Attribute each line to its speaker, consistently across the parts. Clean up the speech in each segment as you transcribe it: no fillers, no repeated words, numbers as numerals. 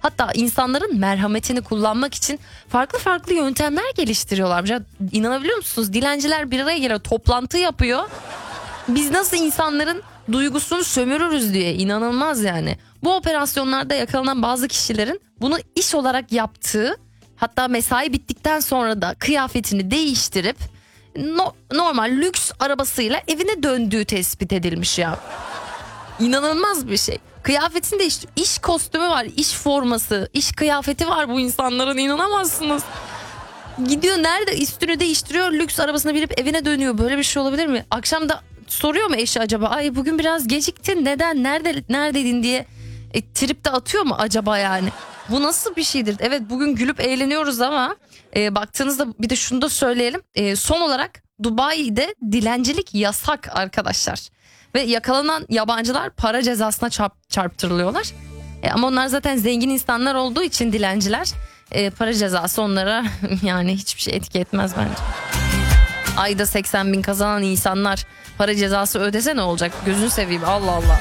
Speaker 1: Hatta insanların merhametini kullanmak için farklı farklı yöntemler geliştiriyorlarmış. Ya, İnanabiliyor musunuz? Dilenciler bir araya geliyor, toplantı yapıyor. Biz nasıl insanların duygusunu sömürürüz diye, inanılmaz yani. Bu operasyonlarda yakalanan bazı kişilerin bunu iş olarak yaptığı, hatta mesai bittikten sonra da kıyafetini değiştirip normal lüks arabasıyla evine döndüğü tespit edilmiş ya. İnanılmaz bir şey. Kıyafetini değiştiriyor. İş kostümü var, iş forması, iş kıyafeti var bu insanların, inanamazsınız. Gidiyor nerede üstünü değiştiriyor, lüks arabasına binip evine dönüyor. Böyle bir şey olabilir mi? Akşam da soruyor mu eşi acaba? Ay bugün biraz geciktin, neden, neredeydin diye trip de atıyor mu acaba yani? Bu nasıl bir şeydir? Evet, bugün gülüp eğleniyoruz ama baktığınızda bir de şunu da söyleyelim. Son olarak Dubai'de dilencilik yasak arkadaşlar. Ve yakalanan yabancılar para cezasına çarptırılıyorlar. Ama onlar zaten zengin insanlar olduğu için dilenciler, para cezası onlara yani hiçbir şey etki etmez bence. Ayda 80 bin kazanan insanlar para cezası ödese ne olacak? Gözünü seveyim, Allah Allah.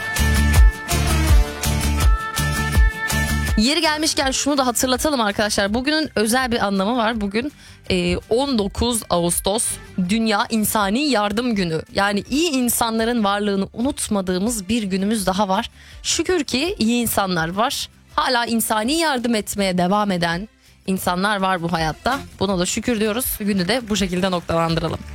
Speaker 1: Yeri gelmişken şunu da hatırlatalım arkadaşlar. Bugünün özel bir anlamı var. Bugün 19 Ağustos Dünya İnsani Yardım Günü. Yani iyi insanların varlığını unutmadığımız bir günümüz daha var. Şükür ki iyi insanlar var. Hala insani yardım etmeye devam eden insanlar var bu hayatta. Buna da şükür diyoruz. Günü de bu şekilde noktalandıralım.